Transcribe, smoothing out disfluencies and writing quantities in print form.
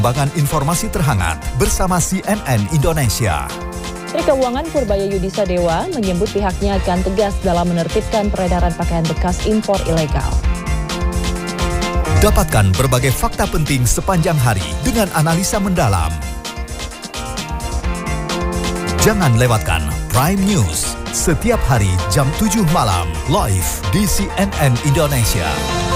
Perkembangan informasi terhangat bersama CNN Indonesia. Menteri Keuangan Purbaya Yudhistira Dewa menyebut pihaknya akan tegas dalam menertibkan peredaran pakaian bekas impor ilegal. Dapatkan berbagai fakta penting sepanjang hari dengan analisa mendalam. Jangan lewatkan Prime News setiap hari jam 7 malam live di CNN Indonesia.